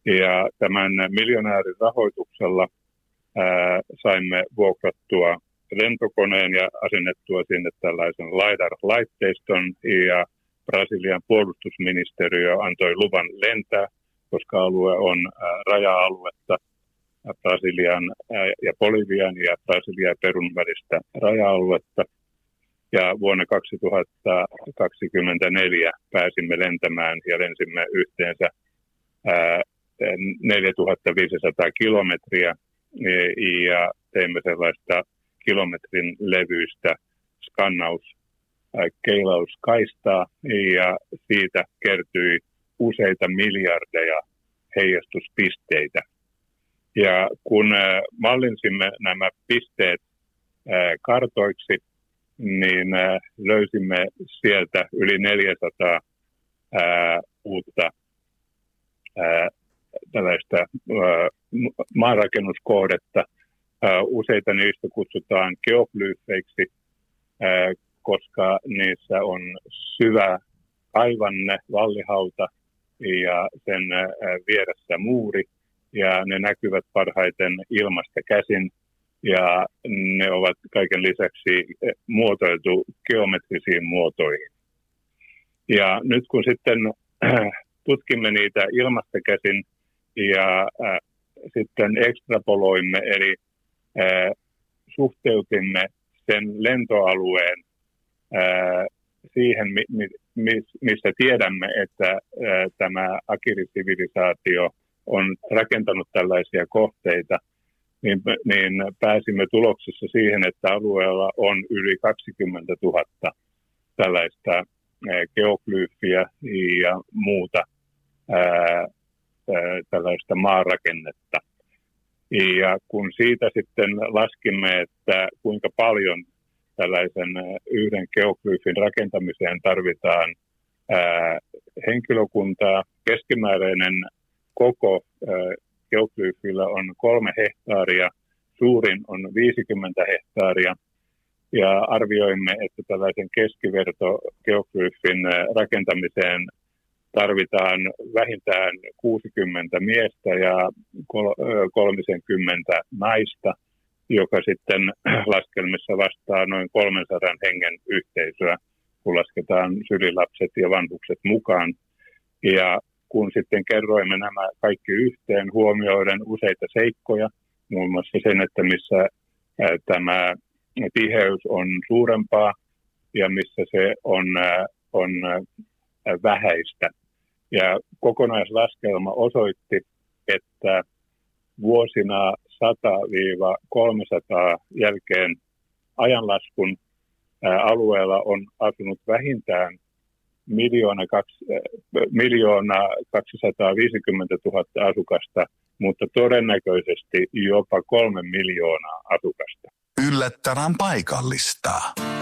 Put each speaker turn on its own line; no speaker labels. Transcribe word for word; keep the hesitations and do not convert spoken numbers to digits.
Ja tämän miljonäärin rahoituksella ää, saimme vuokrattua lentokoneen ja asennettua sinne tällaisen LiDAR-laitteiston, ja Brasilian puolustusministeriö antoi luvan lentää, koska alue on ää, raja-aluetta Brasilian ää, ja Bolivian ja Brasilian ja Perun välistä raja-aluetta. Ja vuonna kaksituhattakaksikymmentäneljä pääsimme lentämään ja lensimme yhteensä ää, neljätuhattaviisisataa kilometriä ja teimme sellaista kilometrin levyistä skannaus, keilauskaistaa, ja siitä kertyi useita miljardeja heijastuspisteitä. Ja kun mallinsimme nämä pisteet kartoiksi, niin löysimme sieltä yli neljäsataa ää, uutta ää, tällaista ää, maanrakennuskohdetta. Ää, useita niistä kutsutaan geoglyfeiksi, ää, koska niissä on syvä aivanne, vallihauta ja sen ää, vieressä muuri, ja ne näkyvät parhaiten ilmasta käsin. Ja ne ovat kaiken lisäksi muotoiltu geometrisiin muotoihin. Ja nyt kun sitten tutkimme niitä ilmasta käsin ja äh, sitten ekstrapoloimme, eli äh, suhteutimme sen lentoalueen äh, siihen, mi- mi- mistä tiedämme, että äh, tämä Akiri-sivilisaatio on rakentanut tällaisia kohteita, Niin, niin pääsimme tuloksessa siihen, että alueella on yli kaksikymmentätuhatta tällaista geoglyfiä ja muuta ää, ää, tällaista maarakennetta. Ja kun siitä sitten laskimme, että kuinka paljon tällaisen yhden geoglyfin rakentamiseen tarvitaan ää, henkilökuntaa, keskimääräinen koko ää, geoglyfillä on kolme hehtaaria, suurin on viisikymmentä hehtaaria, ja arvioimme, että tällaisen keskiverto geoglyfin rakentamiseen tarvitaan vähintään kuusikymmentä miestä ja kolmekymmentä naista, joka sitten laskelmissa vastaa noin kolmensadan hengen yhteisöä, kun lasketaan sylilapset ja vanhukset mukaan. Ja kun sitten kerroimme nämä kaikki yhteen huomioiden useita seikkoja, muun muassa sen, että missä tämä tiheys on suurempaa ja missä se on, on vähäistä. Ja kokonaislaskelma osoitti, että vuosina sata kolmesataa jälkeen ajanlaskun alueella on asunut vähintään miljoona, kaksi, miljoona kaksisataaviisikymmentätuhatta asukasta, mutta todennäköisesti jopa kolme miljoonaa asukasta.
Yllättävän paikallista.